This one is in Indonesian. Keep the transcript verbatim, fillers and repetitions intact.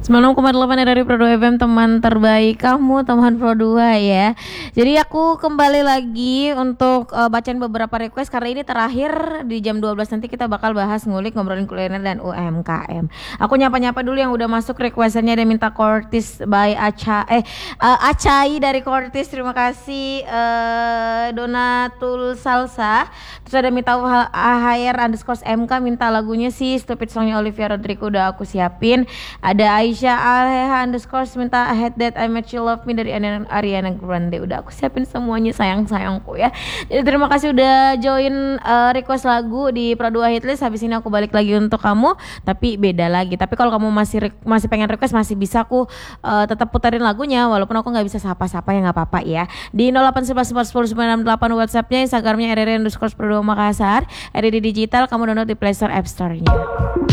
sembilan puluh enam koma delapan R R I Pro dua F M, teman terbaik kamu, teman Pro dua ya. Jadi aku kembali lagi untuk uh, bacain beberapa request karena ini terakhir di jam dua belas nanti kita bakal bahas ngulik ngobrolin kuliner dan U M K M. Aku nyapa-nyapa dulu yang udah masuk requestannya. Ada minta Cortis by Aca eh uh, Acai dari Cortis, terima kasih. uh, Donatul Salsa. Terus ada minta H R underscore M K minta lagunya sih Stupid Songnya Olivia Rodrigo, udah aku siapin. Ada Aisyah Alheha underscore minta Head That I Met You Love Me dari Ariana Grande, udah aku siapin semuanya sayang-sayangku ya. Jadi terima kasih udah join uh, request lagu di Pro dua Hitlist. Habis ini aku balik lagi untuk kamu tapi beda lagi. Tapi kalau kamu masih masih pengen request masih bisa aku uh, tetap putarin lagunya walaupun aku nggak bisa sapa-sapa ya, nggak apa-apa ya. Di nol delapan satu satu sepuluh sembilan enam delapan WhatsAppnya, Instagramnya R R I underscore Pro dua Makassar, R R I Digital, kamu download di Play Store App Store-nya.